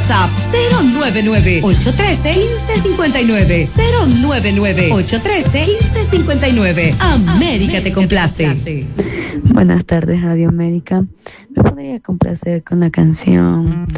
WhatsApp 099-813-1559. 099-813-1559. América te complace. Buenas tardes, Radio América. ¿Me podría complacer con la canción